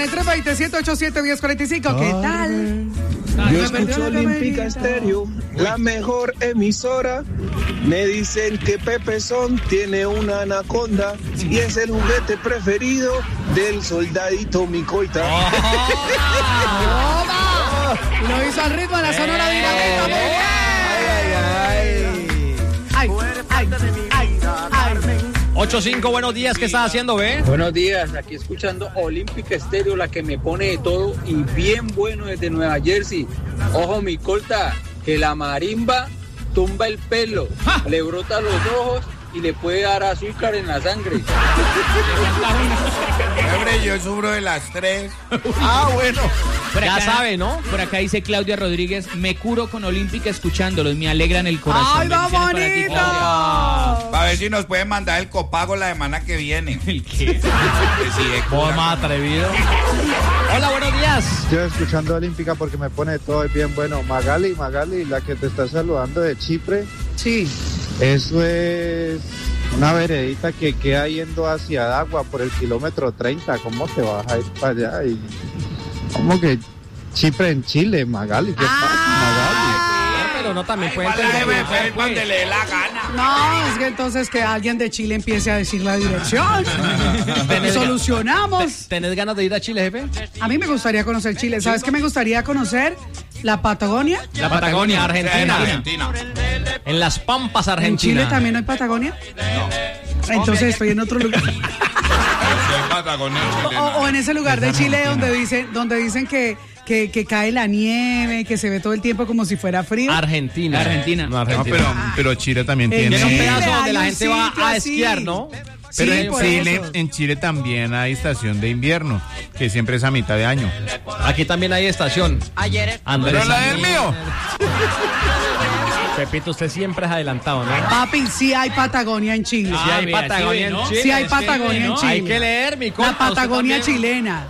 320-787-1045, ¿qué tal? Yo escucho Olímpica Estéreo, la mejor emisora. Me dicen que Pepezón tiene una anaconda y es el juguete preferido del soldadito Micolta. Lo hizo al ritmo de la Sonora Dinamita. Muy bien. Ay. 8-5, buenos días, ¿qué estás haciendo, ve? Buenos días, aquí escuchando Olímpica Estéreo, la que me pone de todo y bien bueno desde Nueva Jersey. Ojo, mi colta, que la marimba tumba el pelo, le brota los ojos y le puede dar azúcar en la sangre. Hombre, yo sufro de las tres. Bueno. Ya Acá, sabe, ¿no? Por acá dice Claudia Rodríguez, me curo con Olímpica escuchándolos, me alegran el corazón. ¡Ay, va Bendiciones para ti, bonito! A ver si nos pueden mandar el copago la semana que viene. ¿El qué? ¿Vos más atrevido? Hola, buenos días. Yo escuchando Olímpica porque me pone todo bien bueno. Magali, la que te está saludando de Chipre, Sí. eso es una veredita que queda yendo hacia Dagua por el kilómetro 30. ¿Cómo te vas a ir para allá? Y ¿cómo que Chipre en Chile, Magali? ¿Qué pasa, Pero no también pueden Igual la tener. debe ver donde le dé la gana. No, es que entonces que alguien de Chile empiece a decir la dirección. Solucionamos. ¿Tenés ganas de ir a Chile, jefe? A mí me gustaría conocer Chile. ¿Sabes qué me gustaría conocer? La Patagonia. La Patagonia, Argentina. Argentina. En las Pampas, ¿En Argentina. Chile también no hay Patagonia? No. Entonces estoy en otro lugar. O en ese lugar de Chile donde dicen que cae la nieve, que se ve todo el tiempo como si fuera frío. Argentina. Argentina. No, No, pero Chile también En tiene. Tiene un Chile pedazo donde hay la un gente va sitio a así. esquiar, ¿no? Pero Sí, en por Chile, eso. en Chile también hay estación de invierno, que siempre es a mitad de año. Aquí también hay estación. Andrés. Pero la del mío. Pepito, usted siempre es adelantado, ¿no? Papi, sí hay Patagonia en Chile. Sí hay mira, Patagonia sí, ¿no? en Chile. Sí hay Patagonia en Chile. Hay que leer, mi compa. La usted Patagonia también. chilena.